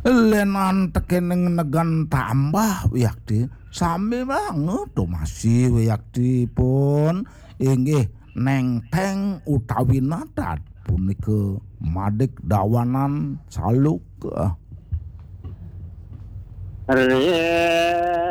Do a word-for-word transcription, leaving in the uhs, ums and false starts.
lenan tekening negan tambah Wiyakti sami banget to masih Wiyakti pun inggih nengteng utawi nadat punika madeg dawanan saluk Re